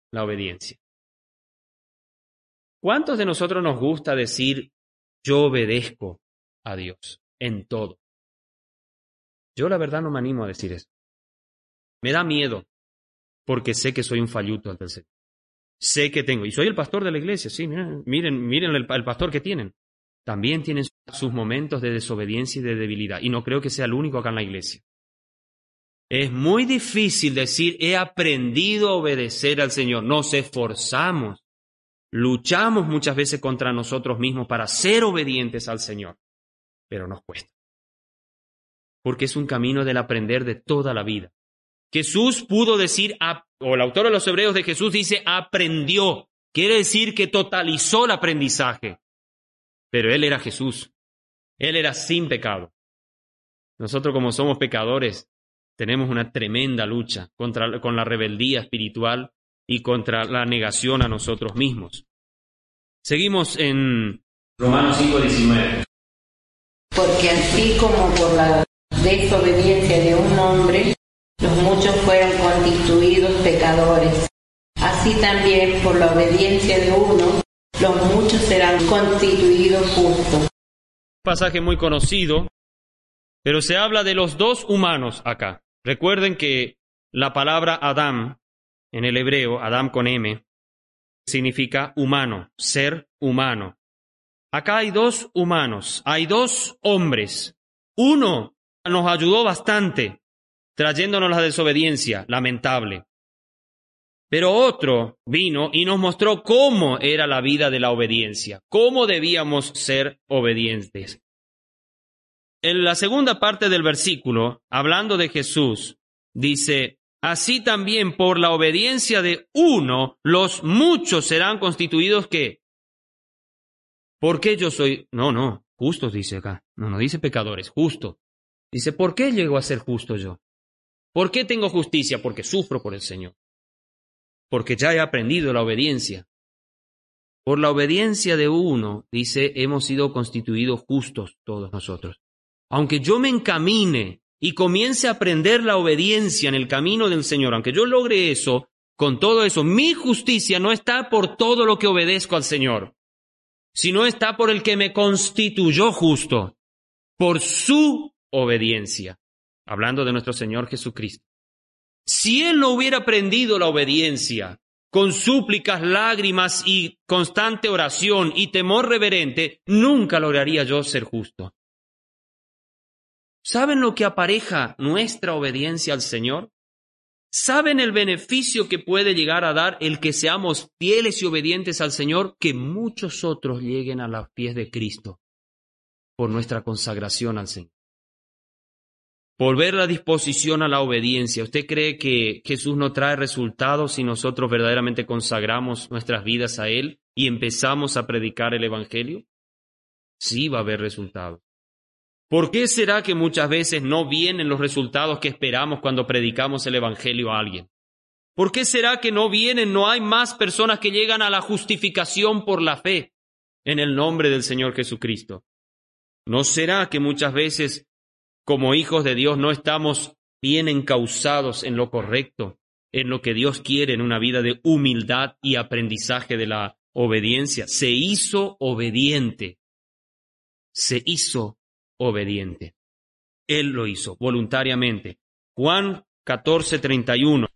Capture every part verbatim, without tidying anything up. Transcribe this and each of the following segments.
la obediencia. ¿Cuántos de nosotros nos gusta decir, yo obedezco a Dios en todo? Yo la verdad no me animo a decir eso. Me da miedo, porque sé que soy un falluto ante el Señor. Sé que tengo, y soy el pastor de la iglesia, sí, miren, miren, miren el, el pastor que tienen. También tienen sus momentos de desobediencia y de debilidad, y no creo que sea el único acá en la iglesia. Es muy difícil decir, he aprendido a obedecer al Señor. Nos esforzamos, luchamos muchas veces contra nosotros mismos para ser obedientes al Señor, pero nos cuesta. Porque es un camino del aprender de toda la vida. Jesús pudo decir, o el autor de los Hebreos de Jesús dice, aprendió. Quiere decir que totalizó el aprendizaje. Pero Él era Jesús. Él era sin pecado. Nosotros, como somos pecadores, tenemos una tremenda lucha contra, con la rebeldía espiritual y contra la negación a nosotros mismos. Seguimos en Romanos cinco diecinueve. Porque así como por la desobediencia de un hombre, los muchos fueron constituidos pecadores, así también por la obediencia de uno, los muchos serán constituidos justos. Pasaje muy conocido, pero se habla de los dos humanos acá. Recuerden que la palabra Adam, en el hebreo, Adam con M, significa humano, ser humano. Acá hay dos humanos, hay dos hombres. Uno nos ayudó bastante, trayéndonos la desobediencia, lamentable. Pero otro vino y nos mostró cómo era la vida de la obediencia, cómo debíamos ser obedientes. En la segunda parte del versículo, hablando de Jesús, dice, así también por la obediencia de uno, los muchos serán constituidos, ¿qué? ¿Por qué yo soy? No, no, justos dice acá. No, no dice pecadores, justos. Dice, ¿por qué llego a ser justo yo? ¿Por qué tengo justicia? Porque sufro por el Señor. Porque ya he aprendido la obediencia. Por la obediencia de uno, dice, hemos sido constituidos justos todos nosotros. Aunque yo me encamine y comience a aprender la obediencia en el camino del Señor, aunque yo logre eso, con todo eso, mi justicia no está por todo lo que obedezco al Señor, sino está por el que me constituyó justo, por su obediencia, hablando de nuestro Señor Jesucristo. Si Él no hubiera aprendido la obediencia, con súplicas, lágrimas y constante oración y temor reverente, nunca lograría yo ser justo. ¿Saben lo que apareja nuestra obediencia al Señor? ¿Saben el beneficio que puede llegar a dar el que seamos fieles y obedientes al Señor? Que muchos otros lleguen a los pies de Cristo por nuestra consagración al Señor. Por ver la disposición a la obediencia. ¿Usted cree que Jesús no trae resultados si nosotros verdaderamente consagramos nuestras vidas a Él y empezamos a predicar el Evangelio? Sí va a haber resultados. ¿Por qué será que muchas veces no vienen los resultados que esperamos cuando predicamos el Evangelio a alguien? ¿Por qué será que no vienen, no hay más personas que llegan a la justificación por la fe en el nombre del Señor Jesucristo? ¿No será que muchas veces, como hijos de Dios, no estamos bien encausados en lo correcto, en lo que Dios quiere, en una vida de humildad y aprendizaje de la obediencia? Se hizo obediente. Se hizo obediente. Él lo hizo voluntariamente. Juan catorce, treinta y uno.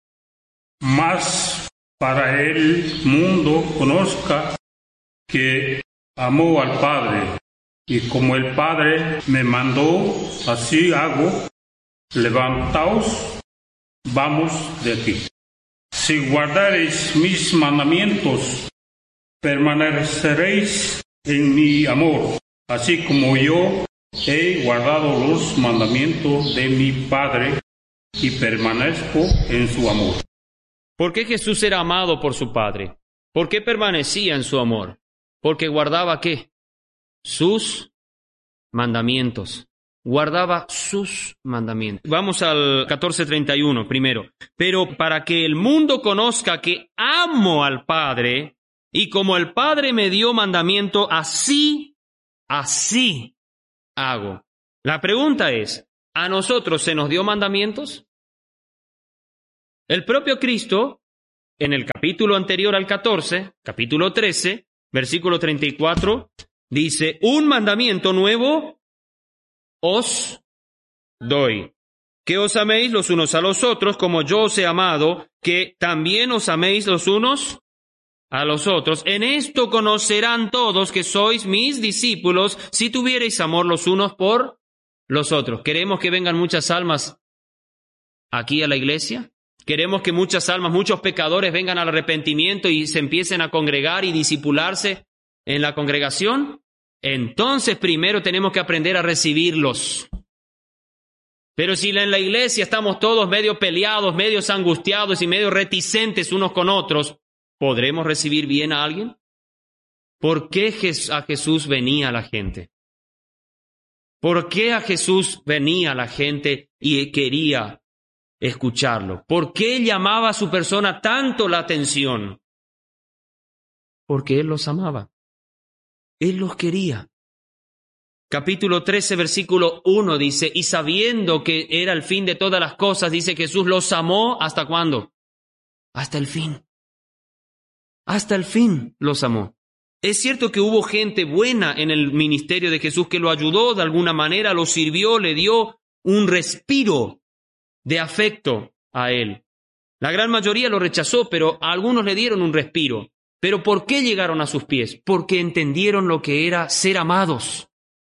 Mas para el mundo conozca que amó al Padre, y como el Padre me mandó, así hago. Levantaos, vamos de aquí. Si guardareis mis mandamientos, permaneceréis en mi amor, así como yo he guardado los mandamientos de mi Padre y permanezco en su amor. ¿Por qué Jesús era amado por su Padre? ¿Por qué permanecía en su amor? Porque guardaba ¿qué? Sus mandamientos. Guardaba sus mandamientos. Vamos al catorce treinta y uno primero. Pero para que el mundo conozca que amo al Padre, y como el Padre me dio mandamiento, así, así hago. La pregunta es, ¿a nosotros se nos dio mandamientos? El propio Cristo en el capítulo anterior al catorce, capítulo trece, versículo treinta y cuatro, dice, un mandamiento nuevo os doy, que os améis los unos a los otros, como yo os he amado, que también os améis los unos a los otros. En esto conocerán todos que sois mis discípulos, si tuviereis amor los unos por los otros. ¿Queremos que vengan muchas almas aquí a la iglesia? ¿Queremos que muchas almas, muchos pecadores vengan al arrepentimiento y se empiecen a congregar y discipularse en la congregación? Entonces primero tenemos que aprender a recibirlos. Pero si en la iglesia estamos todos medio peleados, medio angustiados y medio reticentes unos con otros, ¿podremos recibir bien a alguien? ¿Por qué a Jesús venía la gente? ¿Por qué a Jesús venía la gente y quería escucharlo? ¿Por qué llamaba a su persona tanto la atención? Porque Él los amaba. Él los quería. Capítulo trece, versículo uno dice, y sabiendo que era el fin de todas las cosas, dice Jesús los amó, ¿hasta cuándo? Hasta el fin. Hasta el fin los amó. Es cierto que hubo gente buena en el ministerio de Jesús que lo ayudó de alguna manera, lo sirvió, le dio un respiro de afecto a él. La gran mayoría lo rechazó, pero a algunos le dieron un respiro. ¿Pero por qué llegaron a sus pies? Porque entendieron lo que era ser amados.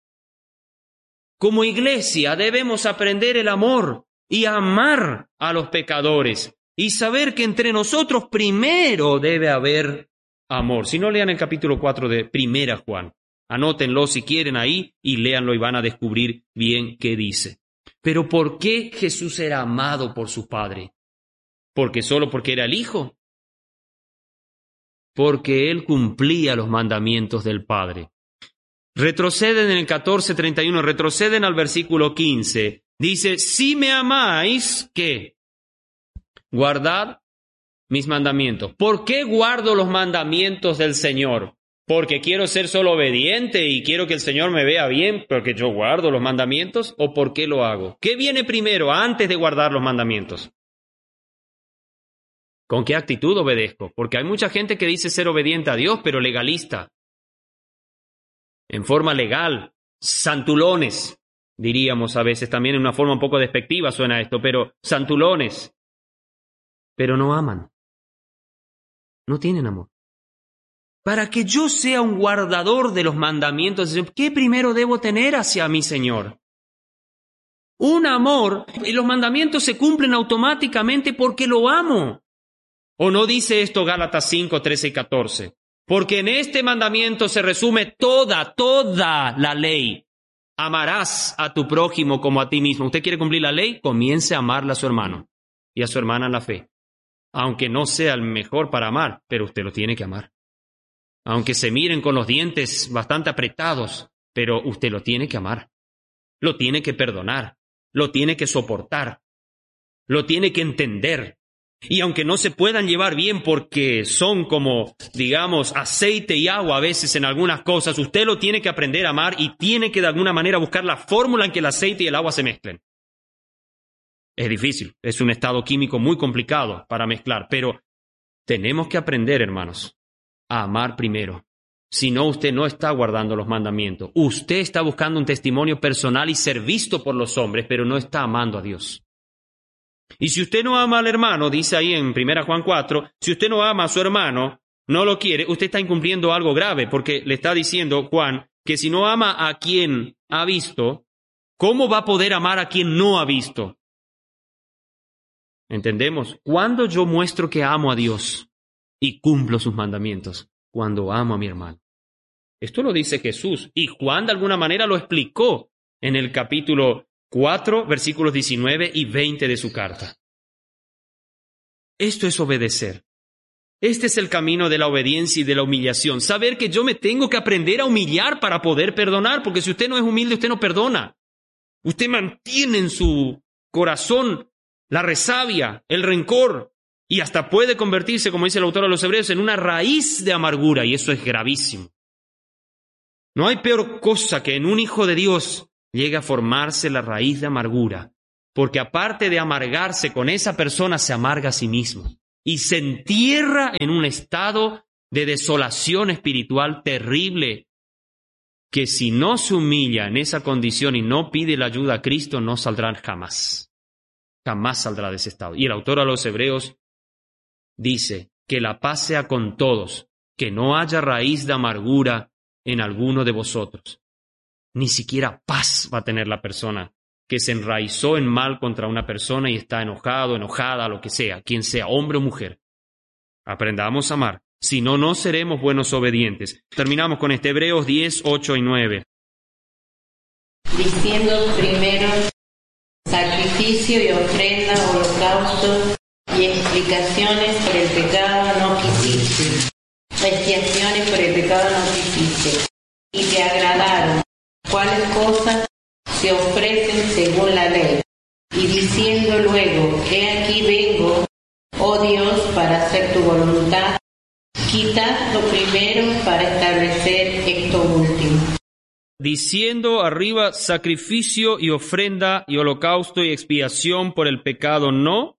Como iglesia debemos aprender el amor y amar a los pecadores y saber que entre nosotros primero debe haber amor. Si no, lean el capítulo cuatro de Primera Juan. Anótenlo si quieren ahí y léanlo y van a descubrir bien qué dice. Pero ¿por qué Jesús era amado por su Padre? ¿Porque solo porque era el Hijo? Porque Él cumplía los mandamientos del Padre. Retroceden en el catorce treinta y uno, retroceden al versículo quince. Dice, si me amáis, ¿qué? Guardad mis mandamientos. ¿Por qué guardo los mandamientos del Señor? ¿Porque quiero ser solo obediente y quiero que el Señor me vea bien porque yo guardo los mandamientos? ¿O por qué lo hago? ¿Qué viene primero antes de guardar los mandamientos? ¿Con qué actitud obedezco? Porque hay mucha gente que dice ser obediente a Dios, pero legalista. En forma legal, santulones, diríamos a veces, también en una forma un poco despectiva suena esto, pero santulones. Pero no aman. No tienen amor. Para que yo sea un guardador de los mandamientos, ¿qué primero debo tener hacia mi Señor? Un amor, y los mandamientos se cumplen automáticamente porque lo amo. ¿O no dice esto Gálatas cinco, trece y catorce? Porque en este mandamiento se resume toda, toda la ley. Amarás a tu prójimo como a ti mismo. ¿Usted quiere cumplir la ley? Comience a amarle a su hermano y a su hermana en la fe. Aunque no sea el mejor para amar, pero usted lo tiene que amar. Aunque se miren con los dientes bastante apretados, pero usted lo tiene que amar. Lo tiene que perdonar. Lo tiene que soportar. Lo tiene que entender. Y aunque no se puedan llevar bien porque son como, digamos, aceite y agua a veces en algunas cosas, usted lo tiene que aprender a amar y tiene que de alguna manera buscar la fórmula en que el aceite y el agua se mezclen. Es difícil, es un estado químico muy complicado para mezclar, pero tenemos que aprender, hermanos, a amar primero. Si no, usted no está guardando los mandamientos. Usted está buscando un testimonio personal y ser visto por los hombres, pero no está amando a Dios. Y si usted no ama al hermano, dice ahí en Primera Juan cuatro, si usted no ama a su hermano, no lo quiere, usted está incumpliendo algo grave, porque le está diciendo Juan que si no ama a quien ha visto, ¿cómo va a poder amar a quien no ha visto? ¿Entendemos? ¿Cuándo yo muestro que amo a Dios y cumplo sus mandamientos? Cuando amo a mi hermano. Esto lo dice Jesús, y Juan de alguna manera lo explicó en el capítulo cuatro, versículos diecinueve y veinte de su carta. Esto es obedecer. Este es el camino de la obediencia y de la humillación. Saber que yo me tengo que aprender a humillar para poder perdonar, porque si usted no es humilde, usted no perdona. Usted mantiene en su corazón la resabia, el rencor, y hasta puede convertirse, como dice el autor de los Hebreos, en una raíz de amargura, y eso es gravísimo. No hay peor cosa que en un hijo de Dios llega a formarse la raíz de amargura, porque aparte de amargarse con esa persona, se amarga a sí mismo. y se entierra en un estado de desolación espiritual terrible, que si no se humilla en esa condición y no pide la ayuda a Cristo, no saldrá jamás. Jamás saldrá de ese estado. Y el autor a los Hebreos dice que la paz sea con todos, que no haya raíz de amargura en alguno de vosotros. Ni siquiera paz va a tener la persona que se enraizó en mal contra una persona y está enojado, enojada, lo que sea, quien sea, hombre o mujer. Aprendamos a amar. Si no, no seremos buenos obedientes. Terminamos con este Hebreos diez, ocho y nueve. Diciendo primero sacrificio y ofrenda, holocausto y explicaciones por el pecado no quisiste. Expiaciones por el pecado no quisiste. Y te agradaron. ¿Cuáles cosas se ofrecen según la ley? Y diciendo luego, he aquí vengo, oh Dios, para hacer tu voluntad. Quitad lo primero para establecer esto último. Diciendo arriba, sacrificio y ofrenda y holocausto y expiación por el pecado no,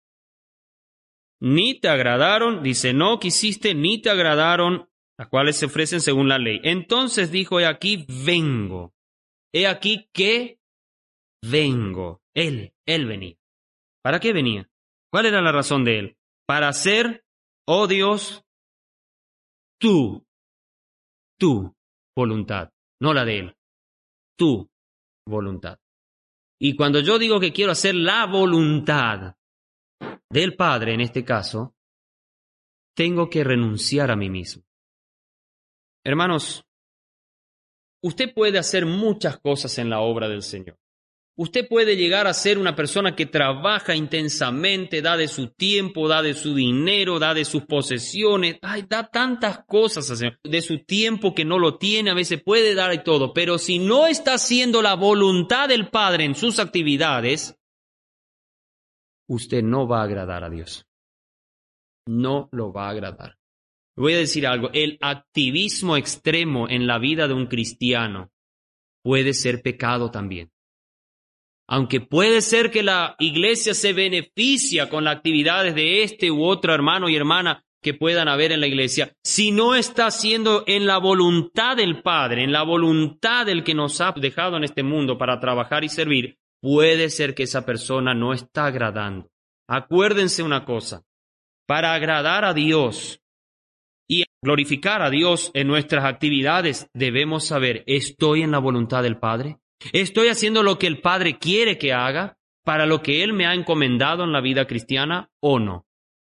ni te agradaron, dice, no quisiste, ni te agradaron, las cuales se ofrecen según la ley. Entonces dijo, he aquí vengo, he aquí que vengo. Él, él venía. ¿Para qué venía? ¿Cuál era la razón de él? Para hacer, oh Dios, tu, tu voluntad, no la de él, tu voluntad. Y cuando yo digo que quiero hacer la voluntad del Padre, en este caso, tengo que renunciar a mí mismo. Hermanos, usted puede hacer muchas cosas en la obra del Señor. Usted puede llegar a ser una persona que trabaja intensamente, da de su tiempo, da de su dinero, da de sus posesiones, ay, da tantas cosas al Señor, de su tiempo que no lo tiene, a veces puede dar y todo, pero si no está haciendo la voluntad del Padre en sus actividades, usted no va a agradar a Dios. No lo va a agradar. Voy a decir algo, el activismo extremo en la vida de un cristiano puede ser pecado también. Aunque puede ser que la iglesia se beneficia con las actividades de este u otro hermano y hermana que puedan haber en la iglesia, si no está haciendo en la voluntad del Padre, en la voluntad del que nos ha dejado en este mundo para trabajar y servir, puede ser que esa persona no está agradando. Acuérdense una cosa, para agradar a Dios y glorificar a Dios en nuestras actividades, debemos saber, ¿estoy en la voluntad del Padre? ¿Estoy haciendo lo que el Padre quiere que haga para lo que Él me ha encomendado en la vida cristiana o no?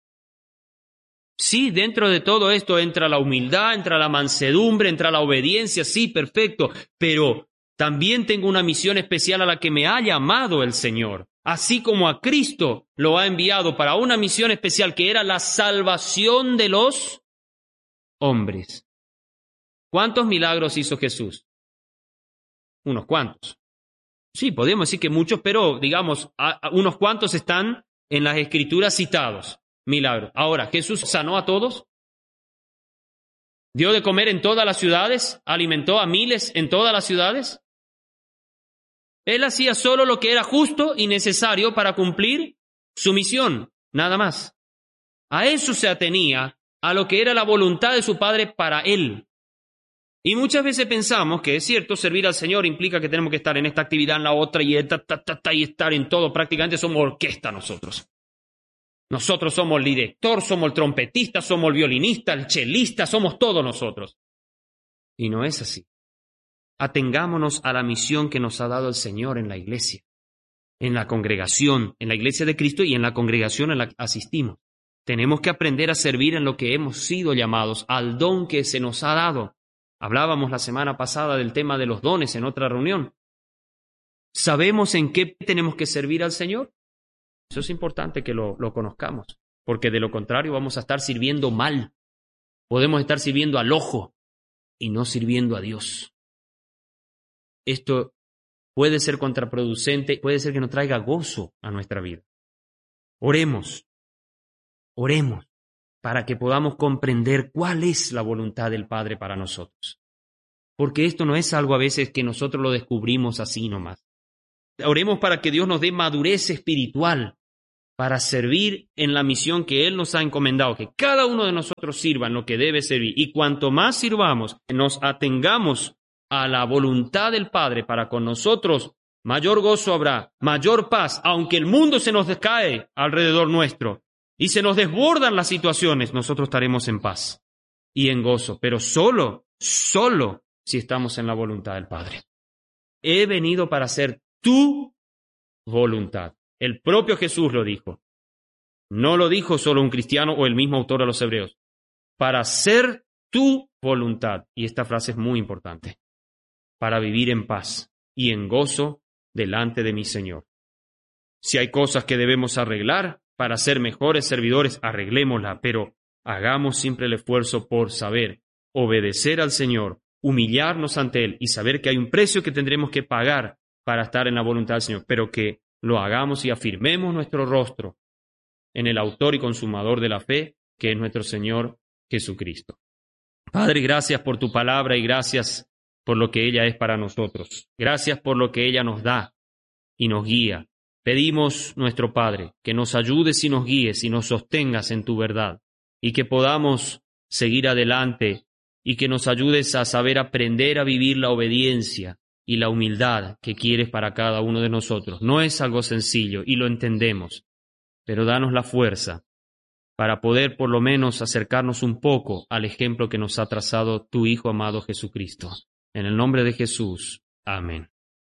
Sí, dentro de todo esto entra la humildad, entra la mansedumbre, entra la obediencia, sí, perfecto, pero también tengo una misión especial a la que me ha llamado el Señor, así como a Cristo lo ha enviado para una misión especial que era la salvación de los hombres. ¿Cuántos milagros hizo Jesús? Unos cuantos. Sí, podemos decir que muchos, pero digamos, a, a unos cuantos están en las Escrituras citados, milagros. Ahora, ¿Jesús sanó a todos? ¿Dio de comer en todas las ciudades? ¿Alimentó a miles en todas las ciudades? Él hacía solo lo que era justo y necesario para cumplir su misión, nada más. A eso se atenía, a lo que era la voluntad de su Padre para él. Y muchas veces pensamos que es cierto, servir al Señor implica que tenemos que estar en esta actividad, en la otra, y, ta, ta, ta, ta, y estar en todo. Prácticamente somos orquesta nosotros. Nosotros somos el director, somos el trompetista, somos el violinista, el chelista, somos todos nosotros. Y no es así. Atengámonos a la misión que nos ha dado el Señor en la iglesia, en la congregación, en la iglesia de Cristo y en la congregación en la que asistimos. Tenemos que aprender a servir en lo que hemos sido llamados, al don que se nos ha dado. Hablábamos la semana pasada del tema de los dones en otra reunión. ¿Sabemos en qué tenemos que servir al Señor? Eso es importante que lo, lo conozcamos, porque de lo contrario vamos a estar sirviendo mal. Podemos estar sirviendo al ojo y no sirviendo a Dios. Esto puede ser contraproducente, puede ser que no traiga gozo a nuestra vida. Oremos, oremos, para que podamos comprender cuál es la voluntad del Padre para nosotros. Porque esto no es algo a veces que nosotros lo descubrimos así nomás. Oremos para que Dios nos dé madurez espiritual, para servir en la misión que Él nos ha encomendado, que cada uno de nosotros sirva en lo que debe servir. Y cuanto más sirvamos, nos atengamos a la voluntad del Padre para con nosotros, mayor gozo habrá, mayor paz, aunque el mundo se nos descae alrededor nuestro y se nos desbordan las situaciones, nosotros estaremos en paz y en gozo, pero solo, solo si estamos en la voluntad del Padre. He venido para hacer tu voluntad. El propio Jesús lo dijo. No lo dijo solo un cristiano o el mismo autor de los Hebreos. Para hacer tu voluntad. Y esta frase es muy importante. Para vivir en paz y en gozo delante de mi Señor. Si hay cosas que debemos arreglar para ser mejores servidores, arreglémosla, pero hagamos siempre el esfuerzo por saber, obedecer al Señor, humillarnos ante Él y saber que hay un precio que tendremos que pagar para estar en la voluntad del Señor, pero que lo hagamos y afirmemos nuestro rostro en el autor y consumador de la fe, que es nuestro Señor Jesucristo. Padre, gracias por tu palabra y gracias por lo que ella es para nosotros. Gracias por lo que ella nos da y nos guía. Pedimos, nuestro Padre, que nos ayudes y nos guíes y nos sostengas en tu verdad y que podamos seguir adelante y que nos ayudes a saber aprender a vivir la obediencia y la humildad que quieres para cada uno de nosotros. No es algo sencillo y lo entendemos, pero danos la fuerza para poder por lo menos acercarnos un poco al ejemplo que nos ha trazado tu Hijo amado Jesucristo. En el nombre de Jesús. Amén.